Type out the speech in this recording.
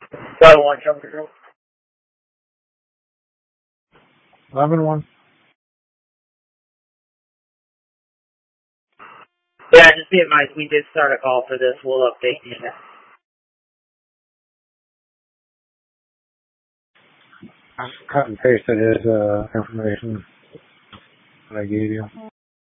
Bravo 1, Trump Control. 11-1. Yeah, just be advised, we did start a call for this. We'll update you. I cut and pasted his information that I gave you.